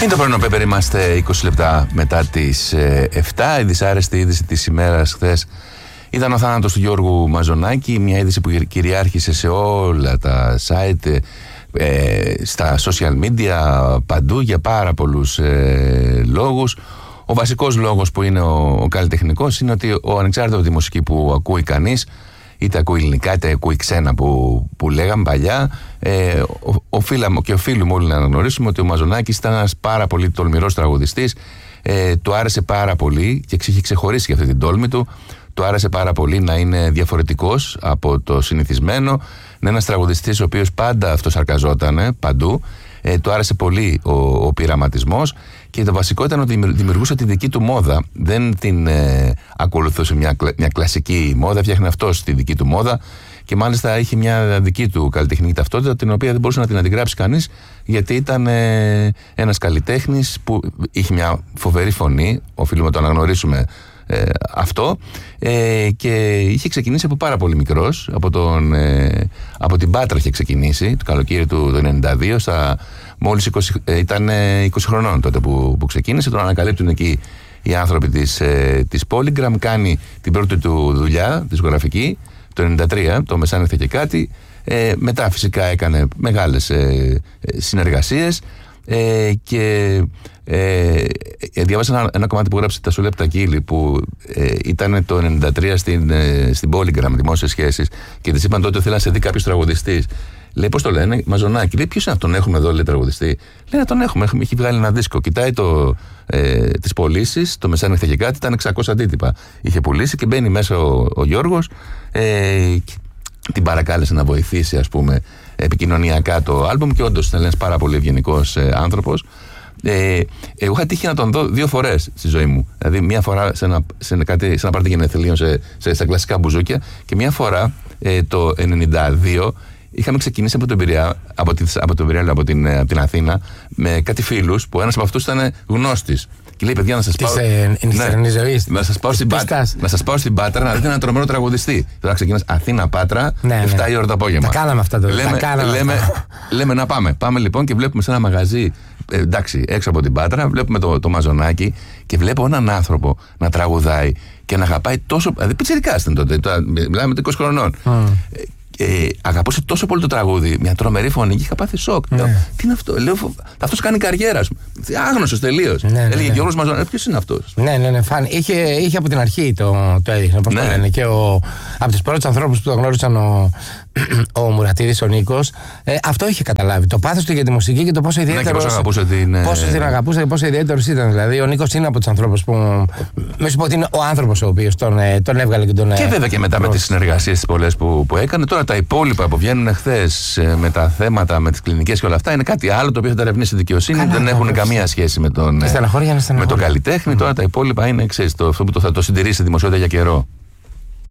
Είναι το πρωινό Πέπερ, είμαστε 20 λεπτά μετά τις 7. Η δυσάρεστη είδηση της ημέρας χθες ήταν ο θάνατος του Γιώργου Μαζονάκη. Μια είδηση που κυριάρχησε σε όλα τα site, στα social media, παντού, για πάρα πολλούς λόγους. Ο βασικός λόγος, που είναι ο καλλιτεχνικός, είναι ότι ο ανεξάρτητα από τη μουσική που ακούει κανείς, είτε ακούει ελληνικά είτε ακούει ξένα που λέγαμε παλιά, οφείλουμε όλοι να αναγνωρίσουμε ότι ο Μαζονάκης ήταν ένας πάρα πολύ τολμηρός τραγουδιστής. Του άρεσε πάρα πολύ και είχε ξεχωρίσει για αυτή την τόλμη του. Του άρεσε πάρα πολύ να είναι διαφορετικός από το συνηθισμένο, να είναι ένας τραγουδιστής ο οποίος πάντα αυτοσαρκαζόταν παντού. Του άρεσε πολύ ο πειραματισμός και το βασικό ήταν ότι δημιουργούσε τη δική του μόδα. Δεν την ακολουθούσε μια κλασική μόδα, φτιάχνει αυτός τη δική του μόδα και μάλιστα είχε μια δική του καλλιτεχνική ταυτότητα, την οποία δεν μπορούσε να την αντιγράψει κανείς, γιατί ήταν ένας καλλιτέχνης που είχε μια φοβερή φωνή, οφείλουμε να το αναγνωρίσουμε αυτό, και είχε ξεκινήσει από πάρα πολύ μικρός, από την Πάτρα είχε ξεκινήσει το καλοκαίρι του 1992, μόλις ήταν 20 χρονών τότε που ξεκίνησε. Τον ανακαλύπτουν εκεί οι άνθρωποι της Polygram, κάνει την πρώτη του δουλειά δισκογραφική το 1993, το Μεσάνυχτα και κάτι. Μετά φυσικά έκανε μεγάλες συνεργασίες, και διάβασα ένα κομμάτι που γράψε τα Σουλέπτα Κύλη, που ήταν το 1993 στην Polygram, δημόσιες σχέσεις, και της είπαν τότε ότι θέλει να σε δει κάποιος τραγουδιστής. Λέει, πώς το λένε, Μαζονάκη. Λέει, ποιος είναι αυτόν, έχουμε εδώ, λέει, τραγουδιστή. Λέει, να τον έχουμε, έχει βγάλει ένα δίσκο. Κοιτάει τις πωλήσεις, το Μεσάνυχτα και κάτι, ήταν 600 αντίτυπα. Είχε πουλήσει και μπαίνει μέσα ο Γιώργος, την παρακάλεσε να βοηθήσει, ας πούμε, επικοινωνιακά το άλμπουμ, και όντως ήταν ένας πάρα πολύ ευγενικός άνθρωπος. Εγώ είχα τύχει να τον δω 2 φορές στη ζωή μου. Δηλαδή, μία φορά σε ένα πάρτι γενεθλίων σε κλασικά μπουζούκια, και μία φορά το 1992 είχαμε ξεκινήσει από από την Αθήνα με κάτι φίλους, που ένας από αυτούς ήταν γνώστης. Και λέει, παιδιά, να σας πάω. Να σας πάω στην Πάτρα να δείτε έναν τρομερό τραγουδιστή. Τώρα ξεκινάς Αθήνα-Πάτρα, 7 η ώρα το απόγευμα. Τα κάναμε αυτά τώρα. Λέμε να πάμε. Πάμε λοιπόν και βλέπουμε σε ένα μαγαζί, εντάξει, έξω από την Πάτρα, βλέπουμε το Μαζονάκη, και βλέπω έναν άνθρωπο να τραγουδάει και να αγαπάει τόσο. Δηλαδή, πιτσιρικάς ήταν τότε, μιλάμε 20 χρονών. Αγαπούσε τόσο πολύ το τραγούδι, μια τρομερή φωνή, και είχα πάθει σοκ. Λέω, τι είναι αυτό, λέω, αυτός κάνει καριέρα. Άγνωστος τελείως. Έλεγε Γιώργος Μαζονάκης, ποιος είναι αυτός. Ναι, φαν. Είχε από την αρχή το έδειχνε, πώς το λένε. Και από τους πρώτους ανθρώπους που το γνώρισαν, ο Μουρατίδης, ο Νίκος, αυτό είχε καταλάβει. Το πάθος του για τη μουσική και το πόσο ιδιαίτερος. Πόσο την αγαπούσε και πόσο ιδιαίτερος ήταν. Δηλαδή, ο Νίκος είναι από τους ανθρώπους που. Με σου πω ότι είναι ο άνθρωπος ο οποίος τον έβγαλε και τον. Και βέβαια και μετά με τις συνεργασίες πολλές που έκανε. Τώρα τα υπόλοιπα που βγαίνουν χθες με τα θέματα, με τις κλινικές και όλα αυτά, είναι κάτι άλλο το οποίο θα τα ερευνήσει η δικαιοσύνη. Δεν έχουν καμία σχέση με τον καλλιτέχνη. Τώρα τα υπόλοιπα είναι, ξέρεις, αυτό που θα το συντηρήσει η δημοσιότητα για καιρό.